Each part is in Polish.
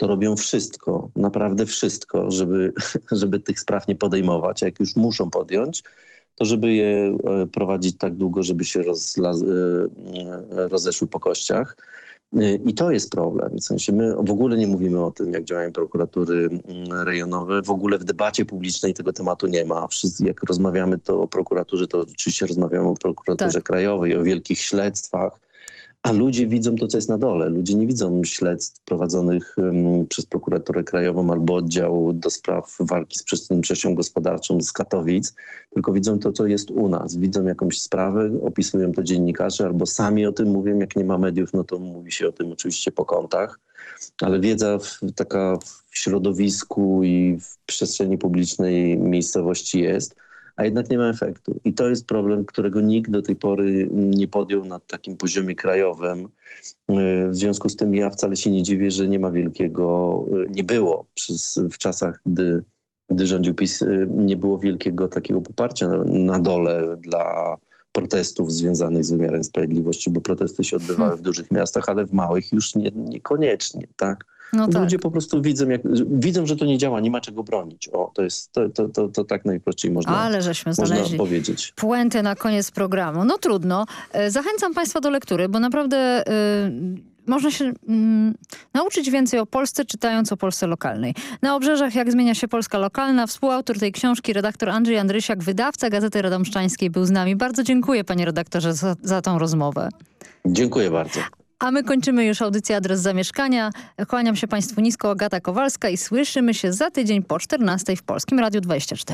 to robią wszystko, naprawdę wszystko, żeby tych spraw nie podejmować. A jak już muszą podjąć, to żeby je prowadzić tak długo, żeby się rozeszły po kościach. I to jest problem. W sensie my w ogóle nie mówimy o tym, jak działają prokuratury rejonowe. W ogóle w debacie publicznej tego tematu nie ma. Wszyscy, jak rozmawiamy to o prokuraturze, to oczywiście rozmawiamy o prokuraturze krajowej, o wielkich śledztwach. A ludzie widzą to, co jest na dole. Ludzie nie widzą śledztw prowadzonych przez prokuraturę krajową albo oddział do spraw walki z przestępczością gospodarczą z Katowic, tylko widzą to, co jest u nas. Widzą jakąś sprawę, opisują to dziennikarze albo sami o tym mówią. Jak nie ma mediów, no to mówi się o tym oczywiście po kątach. Ale wiedza taka w środowisku i w przestrzeni publicznej miejscowości jest, a jednak nie ma efektu. I to jest problem, którego nikt do tej pory nie podjął na takim poziomie krajowym. W związku z tym ja wcale się nie dziwię, że nie było w czasach, gdy rządził PiS, nie było wielkiego takiego poparcia na dole dla protestów związanych z wymiarem sprawiedliwości, bo protesty się odbywały w dużych miastach, ale w małych już niekoniecznie, tak? No tak. Ludzie po prostu widzą, że to nie działa, nie ma czego bronić. To tak najprościej można powiedzieć. Puentę na koniec programu. No trudno. Zachęcam Państwa do lektury, bo naprawdę można się nauczyć więcej o Polsce, czytając o Polsce lokalnej. Na obrzeżach, jak zmienia się Polska lokalna. Współautor tej książki, redaktor Andrzej Andrysiak, wydawca Gazety Radomszczańskiej, był z nami. Bardzo dziękuję, panie redaktorze, za tą rozmowę. Dziękuję bardzo. A my kończymy już audycję Adres Zamieszkania. Kłaniam się Państwu nisko, Agata Kowalska i słyszymy się za tydzień po 14 w Polskim Radiu 24.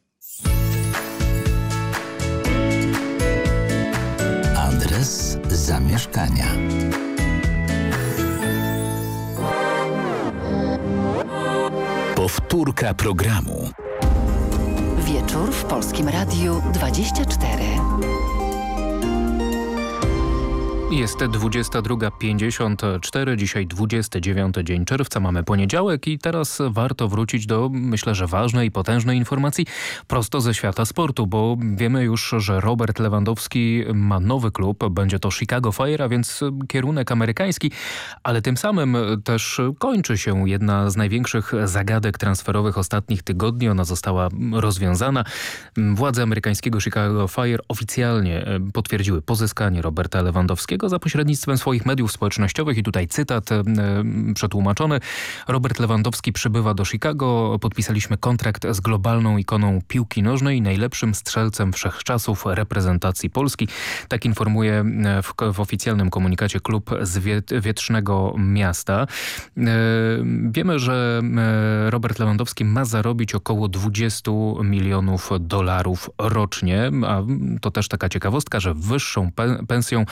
Adres Zamieszkania. Powtórka programu. Wieczór w Polskim Radiu 24. Jest 22:54, dzisiaj 29 dzień czerwca, mamy poniedziałek i teraz warto wrócić do, myślę, że ważnej i potężnej informacji prosto ze świata sportu, bo wiemy już, że Robert Lewandowski ma nowy klub, będzie to Chicago Fire, a więc kierunek amerykański, ale tym samym też kończy się jedna z największych zagadek transferowych ostatnich tygodni. Ona została rozwiązana. Władze amerykańskiego Chicago Fire oficjalnie potwierdziły pozyskanie Roberta Lewandowskiego za pośrednictwem swoich mediów społecznościowych i tutaj cytat przetłumaczony. Robert Lewandowski przybywa do Chicago. Podpisaliśmy kontrakt z globalną ikoną piłki nożnej, najlepszym strzelcem wszechczasów reprezentacji Polski. Tak informuje w oficjalnym komunikacie klub z Wietrznego Miasta. Wiemy, że Robert Lewandowski ma zarobić około $20 milionów rocznie, a to też taka ciekawostka, że wyższą pensją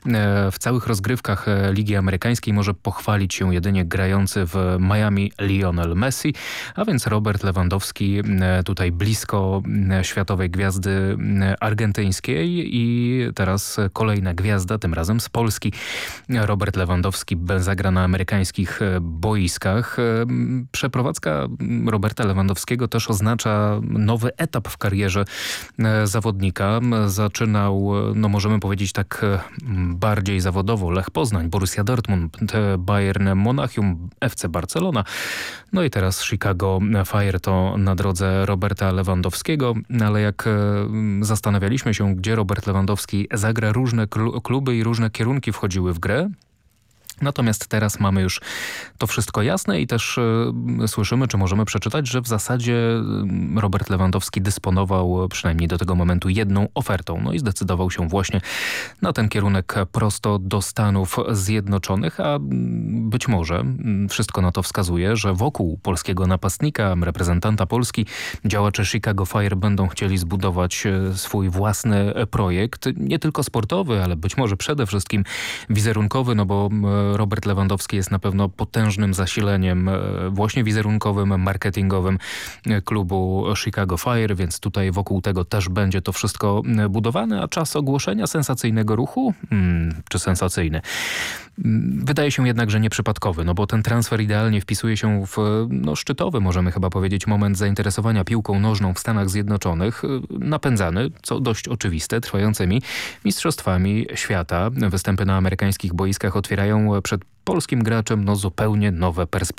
w całych rozgrywkach Ligi Amerykańskiej może pochwalić się jedynie grający w Miami Lionel Messi, a więc Robert Lewandowski tutaj blisko światowej gwiazdy argentyńskiej i teraz kolejna gwiazda, tym razem z Polski. Robert Lewandowski zagra na amerykańskich boiskach. Przeprowadzka Roberta Lewandowskiego też oznacza nowy etap w karierze zawodnika. Zaczynał, no możemy powiedzieć tak bardziej zawodowo, Lech Poznań, Borussia Dortmund, Bayern Monachium, FC Barcelona. No i teraz Chicago Fire to na drodze Roberta Lewandowskiego, ale jak zastanawialiśmy się, gdzie Robert Lewandowski zagra, różne kluby i różne kierunki wchodziły w grę. Natomiast teraz mamy już to wszystko jasne i też słyszymy, czy możemy przeczytać, że w zasadzie Robert Lewandowski dysponował przynajmniej do tego momentu jedną ofertą. No i zdecydował się właśnie na ten kierunek prosto do Stanów Zjednoczonych, a być może wszystko na to wskazuje, że wokół polskiego napastnika, reprezentanta Polski, działacze Chicago Fire będą chcieli zbudować swój własny projekt, nie tylko sportowy, ale być może przede wszystkim wizerunkowy, no bo Robert Lewandowski jest na pewno potężnym zasileniem właśnie wizerunkowym, marketingowym klubu Chicago Fire, więc tutaj wokół tego też będzie to wszystko budowane, a czas ogłoszenia sensacyjnego ruchu? Czy sensacyjny? Wydaje się jednak, że nieprzypadkowy, no bo ten transfer idealnie wpisuje się w szczytowy, możemy chyba powiedzieć, moment zainteresowania piłką nożną w Stanach Zjednoczonych, napędzany, co dość oczywiste, trwającymi mistrzostwami świata. Występy na amerykańskich boiskach otwierają przed polskim graczem zupełnie nowe perspektywy.